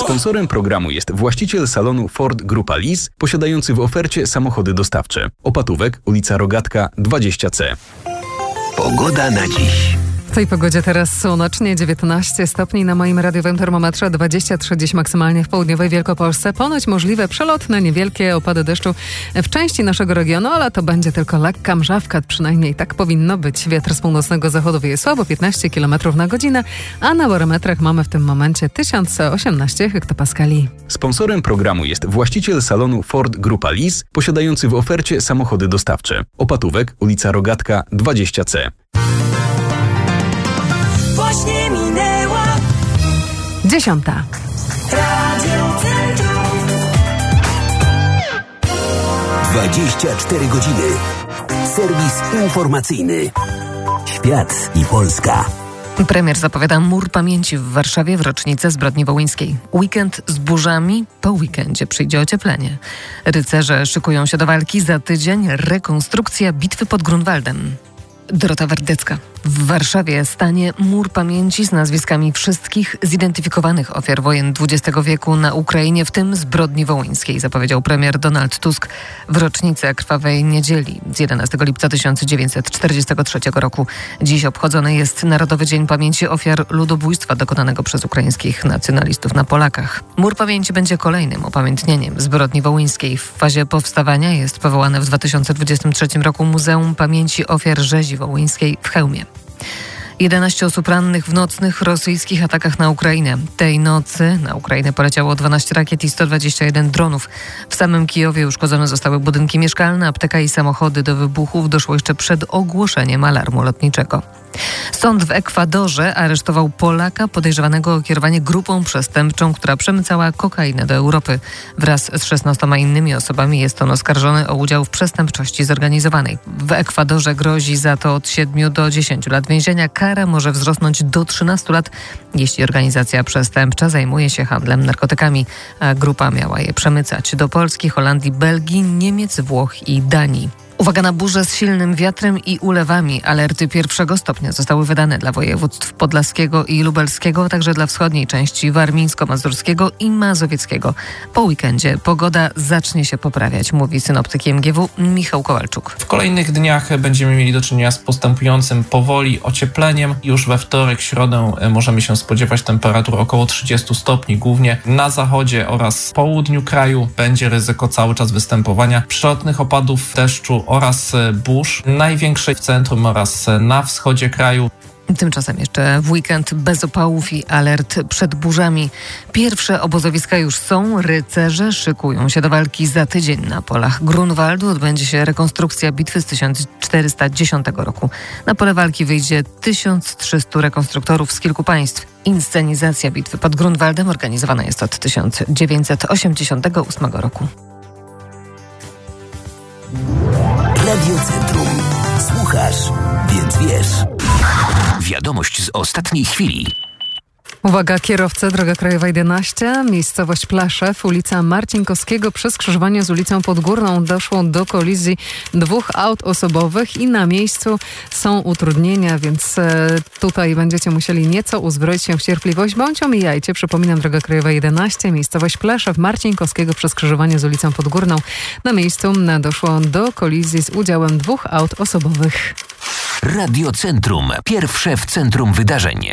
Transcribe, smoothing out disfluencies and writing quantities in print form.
Sponsorem programu jest właściciel salonu Ford Grupa Lis, posiadający w ofercie samochody dostawcze. Opatówek, ulica Rogatka, 20C. Pogoda na dziś. W tej pogodzie teraz słonecznie, 19 stopni na moim radiowym termometrze, 23 dziś maksymalnie w południowej Wielkopolsce. Ponoć możliwe przelotne, niewielkie opady deszczu w części naszego regionu, ale to będzie tylko lekka mrzawka, przynajmniej tak powinno być. Wiatr z północnego zachodu wieje słabo, 15 km na godzinę, a na barometrach mamy w tym momencie 1018 hektopaskali. Sponsorem programu jest właściciel salonu Ford Grupa Lis, posiadający w ofercie samochody dostawcze. Opatówek, ulica Rogatka, 20C. Właśnie minęła 10. Radio Centrum. 24 godziny. Serwis informacyjny. Świat i Polska. Premier zapowiada mur pamięci w Warszawie w rocznicę zbrodni wołyńskiej. Weekend z burzami, po weekendzie przyjdzie ocieplenie. Rycerze szykują się do walki, za tydzień rekonstrukcja bitwy pod Grunwaldem. Dorota Wardecka. W Warszawie stanie mur pamięci z nazwiskami wszystkich zidentyfikowanych ofiar wojen XX wieku na Ukrainie, w tym zbrodni wołyńskiej, zapowiedział premier Donald Tusk w rocznicę Krwawej Niedzieli z 11 lipca 1943 roku. Dziś obchodzony jest Narodowy Dzień Pamięci Ofiar Ludobójstwa dokonanego przez ukraińskich nacjonalistów na Polakach. Mur pamięci będzie kolejnym upamiętnieniem zbrodni wołyńskiej. W fazie powstawania jest powołane w 2023 roku Muzeum Pamięci Ofiar Rzezi Wołyńskiej w Chełmie. 11 osób rannych w nocnych rosyjskich atakach na Ukrainę. Tej nocy na Ukrainę poleciało 12 rakiet i 121 dronów. W samym Kijowie uszkodzone zostały budynki mieszkalne, apteka i samochody. Do wybuchów doszło jeszcze przed ogłoszeniem alarmu lotniczego. Sąd w Ekwadorze aresztował Polaka podejrzewanego o kierowanie grupą przestępczą, która przemycała kokainę do Europy. Wraz z 16 innymi osobami jest on oskarżony o udział w przestępczości zorganizowanej. W Ekwadorze grozi za to od 7 do 10 lat więzienia. Kara może wzrosnąć do 13 lat, jeśli organizacja przestępcza zajmuje się handlem narkotykami, a grupa miała je przemycać do Polski, Holandii, Belgii, Niemiec, Włoch i Danii. Uwaga na burzę z silnym wiatrem i ulewami. Alerty 1 stopnia zostały wydane dla województw podlaskiego i lubelskiego, a także dla wschodniej części warmińsko-mazurskiego i mazowieckiego. Po weekendzie pogoda zacznie się poprawiać, mówi synoptyk MGW Michał Kowalczuk. W kolejnych dniach będziemy mieli do czynienia z postępującym powoli ociepleniem. Już we wtorek, środę możemy się spodziewać temperatur około 30 stopni. Głównie na zachodzie oraz południu kraju będzie ryzyko cały czas występowania przelotnych opadów deszczu oraz burz, największej w centrum oraz na wschodzie kraju. Tymczasem jeszcze w weekend bez opałów i alert przed burzami. Pierwsze obozowiska już są. Rycerze szykują się do walki. Za tydzień na polach Grunwaldu odbędzie się rekonstrukcja bitwy z 1410 roku. Na pole walki wyjdzie 1300 rekonstruktorów z kilku państw. Inscenizacja bitwy pod Grunwaldem organizowana jest od 1988 roku. Radio Centrum. Słuchasz, więc wiesz. Wiadomość z ostatniej chwili. Uwaga, kierowcy, droga krajowa 11, miejscowość Plaszew, ulica Marcinkowskiego, przy skrzyżowaniu z ulicą Podgórną doszło do kolizji 2 aut osobowych i na miejscu są utrudnienia, więc tutaj będziecie musieli nieco uzbroić się w cierpliwość, bądź omijajcie. Przypominam, droga krajowa 11, miejscowość Plaszew, Marcinkowskiego, przy skrzyżowaniu z ulicą Podgórną. Na miejscu doszło do kolizji z udziałem 2 aut osobowych. Radio Centrum. Pierwsze w centrum wydarzeń.